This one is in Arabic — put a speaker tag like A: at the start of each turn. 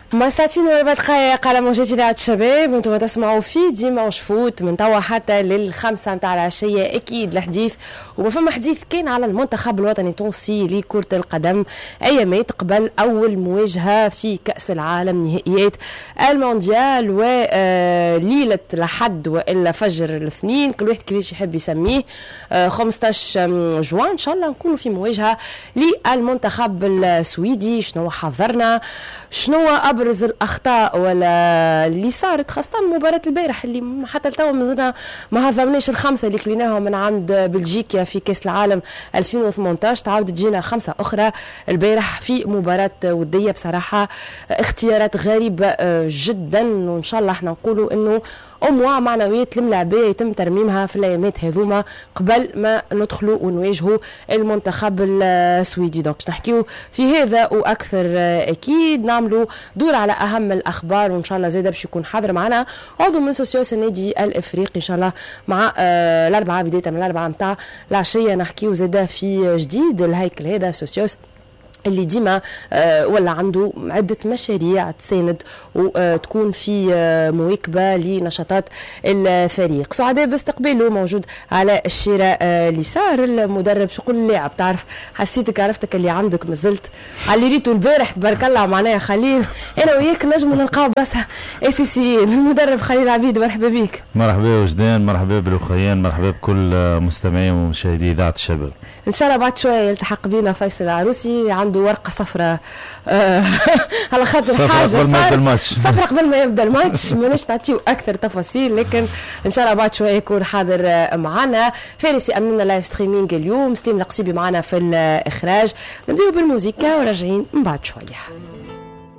A: مساتين و4 دقائق على موجات اذاعه الشباب، وانتم تسمعوا في ديمانش فوت من توا حتى للخمسة نتاع العشيه. اكيد الحديث وما فما حديث كان على المنتخب الوطني التونسي لكره القدم ايامات قبل اول مواجهه في كاس العالم نهائيات المونديال، وليله لحد والا فجر الاثنين كل واحد كيفاش يحب يسميه 15 جوان ان شاء الله نكونوا في مواجهه للمنتخب السويدي. شنو حضرنا، شنو ابرز الاخطاء ولا اللي صارت، خاصه مباراه البارح اللي حتى لتوا مازلنا ما هضمناش الخمسه اللي كليناهم من عند بلجيكا في كاس العالم 2018. تعاود تجينا خمسه اخرى البارح في مباراه وديه. بصراحه اختيارات غريبه جدا، وان شاء الله احنا نقولوا انه معنويات الملاعبيه يتم ترميمها في الايامات هذوما قبل ما ندخلوا ونواجهوا المنتخب السويدي. دونك نحكيو في هذا واكثر، اكيد نعملوا دور على اهم الاخبار، وان شاء الله زاده باش يكون حاضر معنا عضو من سوسيوس النادي الافريقي ان شاء الله مع الاربعاء، بدايه من الاربعاء نتاع العشيه نحكيو زاده في جديد الهيكل هذا سوسيوس اللي ديما ولا عنده عدة مشاريع تساند وتكون في مواكبة لنشاطات الفريق. سعداء باستقباله موجود على الشارع اليسار المدرب شو يقول اللاعب، تعرف حسيتك عرفتك اللي عندك مازلت على اللي ريتو البارح تبارك الله معناها خليل. انا وياك نجم نلقاو بس اساسيين. المدرب خليل عبيد مرحبا بك.
B: مرحبا وجدان، مرحبا بالاخوين، مرحبا بكل مستمعي ومشاهدي اذاعه الشباب.
A: ان شاء الله بعد شويه يلتحق بينا فيصل العروسي، عنده ورقه صفراء على خاطر حاجه صفراء قبل ما يبدا الماتش. ماناش نعطيو اكثر تفاصيل، لكن ان شاء الله بعد شويه يكون حاضر معنا. فارس يامننا لايف ستريمينج اليوم، ستيم القصيبي معنا في الاخراج. نبداو بالموسيقى وراجعين من بعد شويه.